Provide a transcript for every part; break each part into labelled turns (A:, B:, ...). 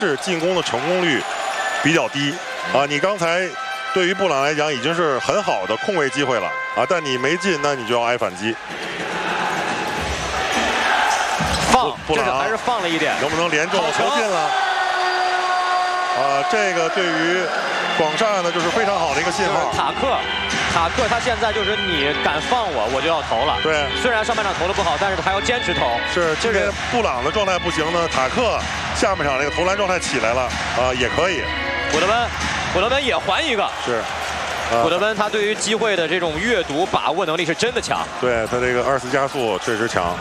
A: 是进攻的成功率比较低啊。你刚才对于布朗来讲已经是很好的空位机会了啊，但你没进，那你就要挨反击。
B: 放，
A: 布朗
B: 还是放了一点，
A: 能不能连中球进了？这个对于广厦呢就是非常好的一个信号。
B: 塔克他现在就是你敢放我，我就要投了。
A: 对，
B: 虽然上半场投的不好，但是他还要坚持投。
A: 是，今天布朗的状态不行呢，塔克下半场那个投篮状态起来了也可以。
B: 古德温也还一个。
A: 是。
B: 古德温他对于机会的这种阅读把握能力是真的强。
A: 对他这个2次加速确实强。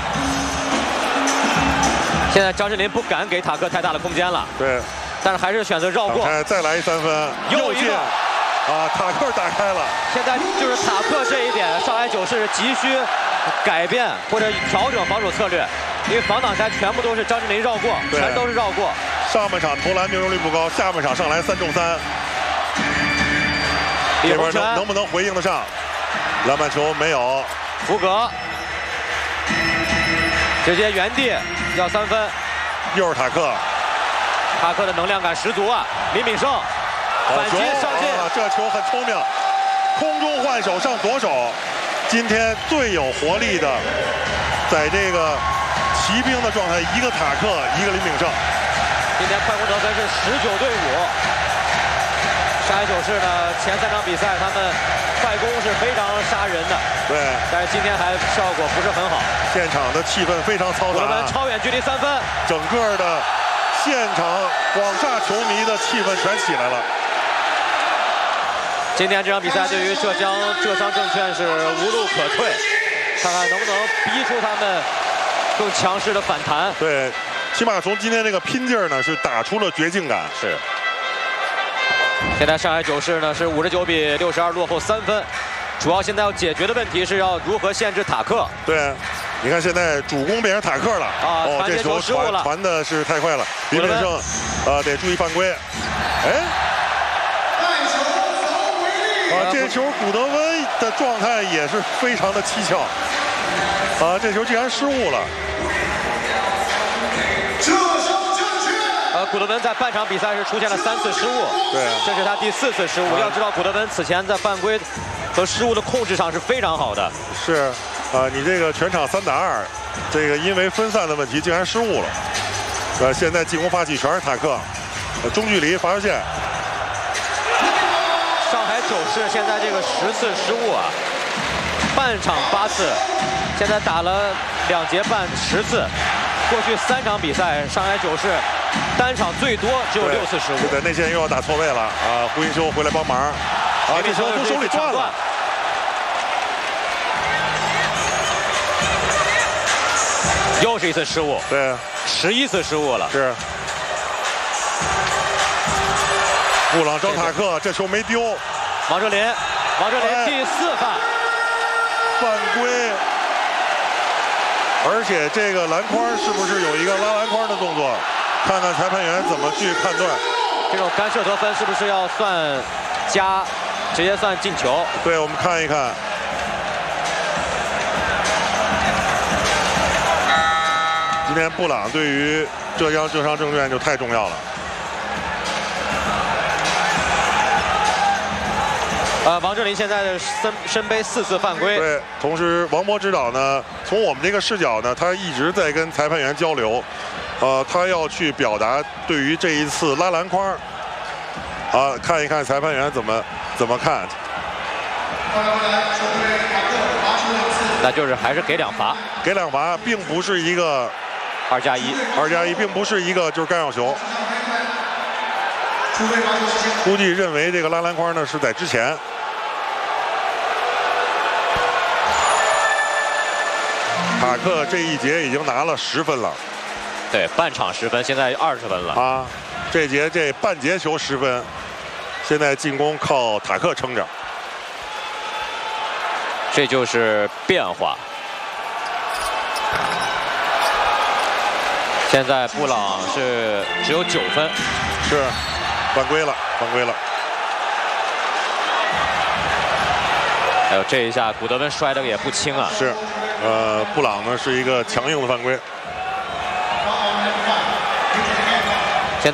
B: 现在张镇麟不敢给塔克太大的空间了。
A: 对。
B: 但是还是选择绕过。
A: 再来一3分。
B: 又一个。
A: 塔克打开了。
B: 现在就是塔克这一点，上海九市急需改变或者调整防守策略，因为防挡拆全部都是张镇麟绕过，全都是绕过。
A: 上半场投篮命中率不高，下半场上来3中3。这边能不能回应得上？篮板球没有。
B: 福格直接原地要3分。
A: 又是塔克。
B: 塔克的能量感十足啊！李敏胜反击上进，
A: 这球很聪明，空中换手上左手。今天最有活力的，在这个骑兵的状态，一个塔克，一个李敏胜。
B: 今天快攻得分是19对5。上海九市呢，前3场比赛他们快攻是非常杀人的，
A: 对，
B: 但是今天还效果不是很好。
A: 现场的气氛非常嘈杂，
B: 我们超远距离3分，
A: 整个的现场广厦球迷的气氛全起来了。
B: 今天这场比赛对于浙商证券是无路可退，看看能不能逼出他们更强势的反弹。
A: 对，起码从今天这个拼劲儿呢，是打出了绝境感。
B: 是。现在上海九市呢是59比62落后3分，主要现在要解决的问题是要如何限制塔克。
A: 对，你看现在主攻变成塔克了。这球传的是太快了，李敏胜得注意犯规。这球古德温的状态也是非常的蹊跷。这球竟然失误了。
B: 古德温在半场比赛是出现了3次失误，
A: 对，
B: 这是他第4次失误。要知道古德温此前在犯规和失误的控制上是非常好的。
A: 是，你这个全场3打2，这个因为分散的问题竟然失误了。现在进攻发起全是塔克，中距离罚球线。
B: 上海九市现在这个10次失误啊，半场8次，现在打了2节半10次。过去3场比赛，上海九市单场最多只有6次失误。
A: 对，内线又要打错位了胡云修回来帮忙。这球从手里断了。
B: 又是一次失误。
A: 对
B: ，11次失误了。
A: 是。布朗招塔克，这球没丢。
B: 王哲林第4犯。
A: 犯规。而且这个篮筐是不是有一个拉篮筐的动作？看看裁判员怎么去判断。
B: 这种干涉得分是不是要算加，直接算进球？
A: 对，我们看一看。今天布朗对于浙商证券就太重要了。
B: 王哲林现在的身背4次犯规。
A: 对，同时王波指导呢，从我们这个视角呢，他一直在跟裁判员交流，他要去表达对于这一次拉篮筐，看一看裁判员怎么看。
B: 那就是还是给2罚，
A: 给2罚，并不是一个2+1，并不是一个就是干扰球。估计认为这个拉篮筐呢是在之前。塔克这一节已经拿了10分了。
B: 对，半场10分，现在20分了。
A: 这半节球10分，现在进攻靠塔克撑着。
B: 这就是变化。现在布朗是只有9分，
A: 是犯规了。
B: 还有这一下，古德温摔得也不轻啊。
A: 是，布朗呢是一个强硬的犯规。